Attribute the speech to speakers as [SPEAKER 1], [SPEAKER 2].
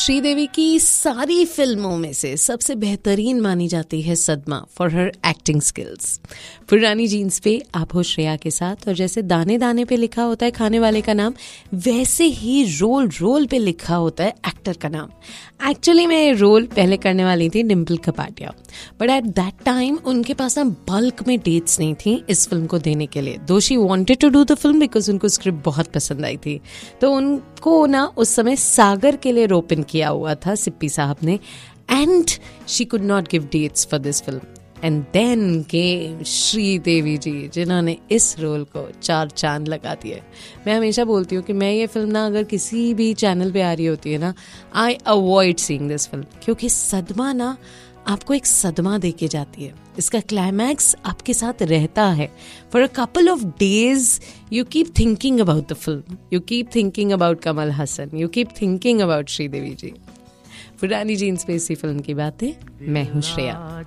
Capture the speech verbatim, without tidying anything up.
[SPEAKER 1] श्रीदेवी की सारी फिल्मों में से सबसे बेहतरीन मानी जाती है सदमा फॉर हर एक्टिंग स्किल्स। पुरानी जीन्स पे आप हो श्रेया के साथ, और जैसे दाने दाने पे लिखा होता है खाने वाले का नाम, वैसे ही रोल रोल पे लिखा होता है एक्टर का नाम। एक्चुअली मैं रोल पहले करने वाली थी Dimple Kapadia, but at that time उनके पास ना बल्क में डेट्स नहीं थी इस फिल्म को देने के लिए। दो she wanted to do the film because उनको स्क्रिप्ट बहुत पसंद आई थी, तो उनको ना उस समय सागर के लिए रोपिन किया हुआ था सिप्पी साहब ने, and she could not give dates for this film. And then came Sridevi जी, जिन्होंने इस रोल को चार चांद लगा दिए। मैं हमेशा बोलती हूँ कि मैं ये फिल्म ना अगर किसी भी चैनल पे आ रही होती है ना, I avoid seeing this film, क्योंकि सदमा ना आपको एक सदमा दे के जाती है। इसका क्लाइमैक्स आपके साथ रहता है for a couple of days. You keep thinking about the film, you keep thinking about Kamal Haasan, you keep thinking about Sridevi जी। पुरानी जीन्स पे इसी फिल्म की बातें, मैं हूँ श्रेया।